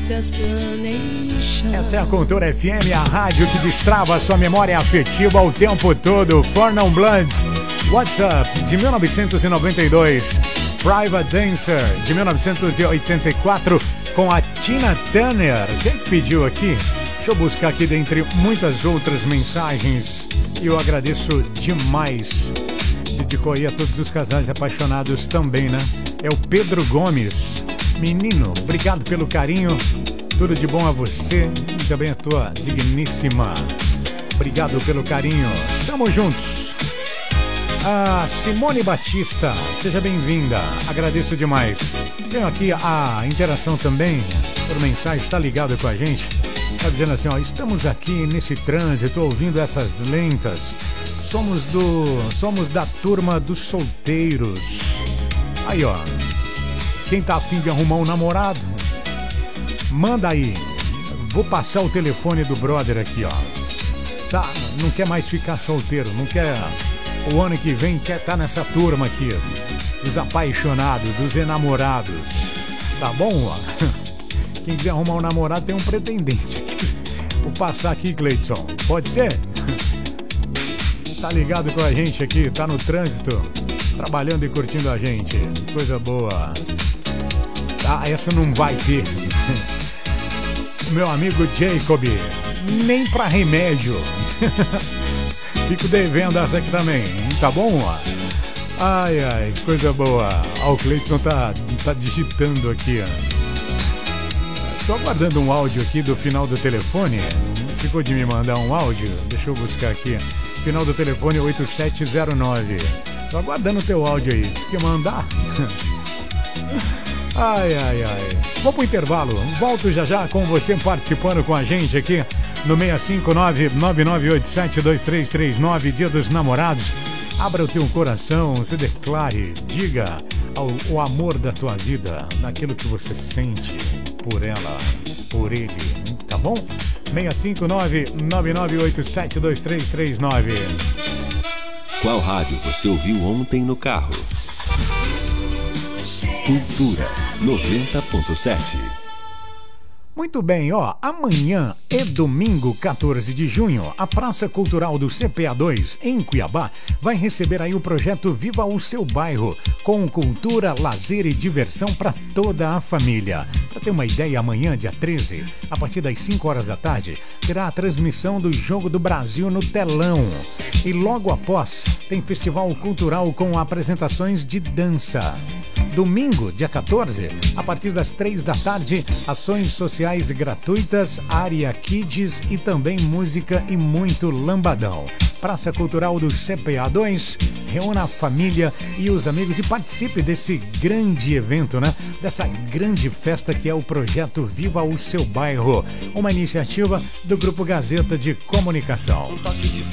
Essa é a Cultura FM, a rádio que destrava a sua memória afetiva o tempo todo. Four Non Bloods, What's Up, de 1992. Private Dancer, de 1984, com a Tina Turner. Quem pediu aqui? Deixa eu buscar aqui dentre muitas outras mensagens. E eu agradeço demais. Dedicou aí a todos os casais apaixonados também, né? É o Pedro Gomes. Menino, obrigado pelo carinho. Tudo de bom a você e também a tua digníssima. Obrigado pelo carinho. Estamos juntos. A Simone Batista, seja bem-vinda. Agradeço demais. Tenho aqui a interação também por mensagem, está ligado com a gente. Está dizendo assim, ó, estamos aqui nesse trânsito ouvindo essas lentas. Somos da turma dos solteiros. Aí, ó. Quem tá afim de arrumar um namorado, manda aí. Vou passar o telefone do brother aqui, ó. Tá, não quer mais ficar solteiro, não quer. O ano que vem quer estar nessa turma aqui, dos apaixonados, dos enamorados. Tá bom, ó? Quem quiser arrumar um namorado tem um pretendente aqui. Vou passar aqui, Cleidson. Pode ser? Tá ligado com a gente aqui, tá no trânsito, trabalhando e curtindo a gente. Coisa boa. Ah, essa não vai ter. Meu amigo Jacob, nem pra remédio. Fico devendo essa aqui também, tá bom? Ai, ai, coisa boa. Ó, o Cleiton tá digitando aqui, ó. Tô aguardando um áudio aqui do final do telefone. Ficou de me mandar um áudio? Deixa eu buscar aqui. Final do telefone 8709. Tô aguardando o teu áudio aí. Você quer mandar? Ai, ai, ai. Vamos pro intervalo. Volto já já com você participando com a gente aqui no 659-9987-2339, Dia dos Namorados. Abra o teu coração, se declare, diga o amor da tua vida, daquilo que você sente por ela, por ele, tá bom? 659-9987-2339. Qual rádio você ouviu ontem no carro? Cultura 90.7. Muito bem, ó, amanhã é domingo 14 de junho, a Praça Cultural do CPA2, em Cuiabá, vai receber aí o projeto Viva o Seu Bairro, com cultura, lazer e diversão para toda a família. Para ter uma ideia, amanhã, dia 13, a partir das 5 horas da tarde, terá a transmissão do Jogo do Brasil no telão. E logo após, tem festival cultural com apresentações de dança. Domingo, dia 14, a partir das 3 da tarde, ações sociais gratuitas, área Kids e também música e muito lambadão. Praça Cultural do CPA2, reúna a família e os amigos e participe desse grande evento, né? Dessa grande festa que é o projeto Viva o Seu Bairro, uma iniciativa do Grupo Gazeta de Comunicação.